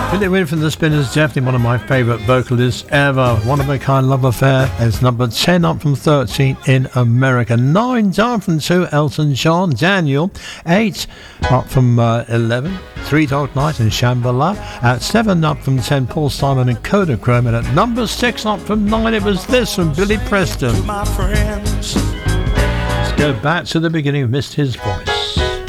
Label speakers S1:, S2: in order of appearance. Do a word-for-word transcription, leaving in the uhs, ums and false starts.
S1: Billy Wynn from the Spinners, definitely one of my favourite vocalists ever. One of a Kind Love Affair is number ten, up from thirteen in America. nine down from two, Elton John, Daniel. eight up from uh, eleven, Three Dog Night and Shambhala. At seven up from ten, Paul Simon and Kodachrome. And at number six up from nine, it was this from Billy Preston.
S2: My friends.
S1: Let's go back to the beginning. Missed his voice.